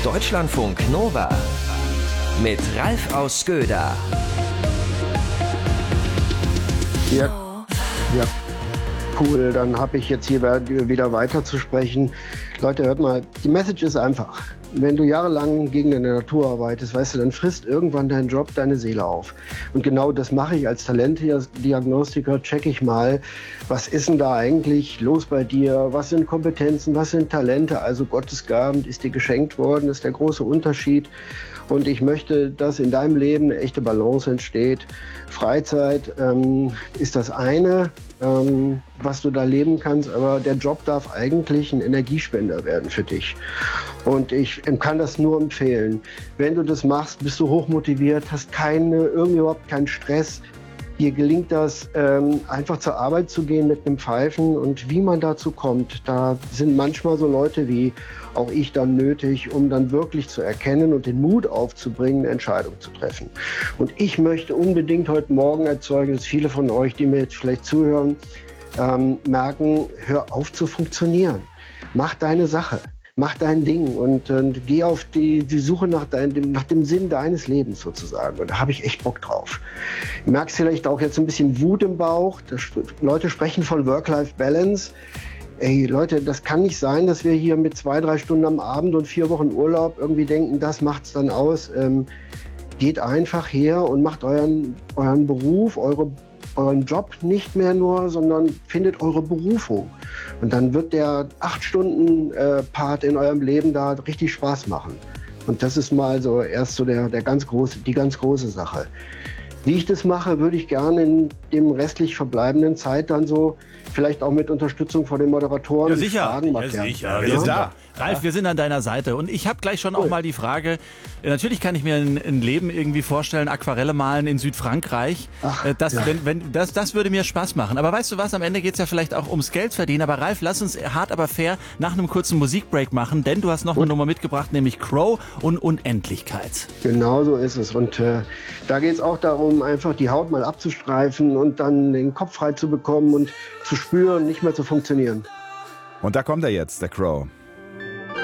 Deutschlandfunk Nova mit Ralf aus Göda. Ja, cool, dann habe ich jetzt hier wieder weiter zu sprechen. Leute, hört mal, die Message ist einfach. Wenn du jahrelang gegen deine Natur arbeitest, weißt du, dann frisst irgendwann dein Job deine Seele auf. Und genau das mache ich als Talentdiagnostiker, checke ich mal, was ist denn da eigentlich los bei dir, was sind Kompetenzen, was sind Talente, also Gottes Gaben, ist dir geschenkt worden, das ist der große Unterschied. Und ich möchte, dass in deinem Leben eine echte Balance entsteht. Freizeit ist das eine, was du da leben kannst, aber der Job darf eigentlich ein Energiespender werden für dich. Und ich kann das nur empfehlen. Wenn du das machst, bist du hochmotiviert, hast irgendwie überhaupt keinen Stress. Dir gelingt das, einfach zur Arbeit zu gehen mit einem Pfeifen. Und wie man dazu kommt, da sind manchmal so Leute wie auch ich dann nötig, um dann wirklich zu erkennen und den Mut aufzubringen, eine Entscheidung zu treffen. Und ich möchte unbedingt heute Morgen erzeugen, dass viele von euch, die mir jetzt vielleicht zuhören, merken, hör auf zu funktionieren. Mach deine Sache. Mach dein Ding und geh auf die Suche nach dem Sinn deines Lebens sozusagen. Und da habe ich echt Bock drauf. Du merkst vielleicht auch jetzt ein bisschen Wut im Bauch. Leute sprechen von Work-Life-Balance. Ey Leute, das kann nicht sein, dass wir hier mit 2-3 Stunden am Abend und 4 Wochen Urlaub irgendwie denken, das macht's dann aus. Geht einfach her und macht euren Beruf, euren Job nicht mehr nur, sondern findet eure Berufung. Und dann wird der 8-Stunden-Part in eurem Leben da richtig Spaß machen. Und das ist mal so erst so die ganz große Sache. Wie ich das mache, würde ich gerne in dem restlich verbleibenden Zeit dann so, vielleicht auch mit Unterstützung von den Moderatoren, ja, sicher. Fragen Ja, sicher. Wir sind da. Ralf, wir sind an deiner Seite. Und ich habe gleich schon auch mal die Frage, natürlich kann ich mir ein Leben irgendwie vorstellen, Aquarelle malen in Südfrankreich. Das würde mir Spaß machen. Aber weißt du was, am Ende geht's ja vielleicht auch ums Geld verdienen. Aber Ralf, lass uns hart aber fair nach einem kurzen Musikbreak machen, denn du hast noch eine Nummer mitgebracht, nämlich Crow und Unendlichkeit. Genau so ist es. Und da geht's auch darum, einfach die Haut mal abzustreifen und dann den Kopf frei zu bekommen und zu spüren, nicht mehr zu funktionieren. Und da kommt er jetzt, der Crow.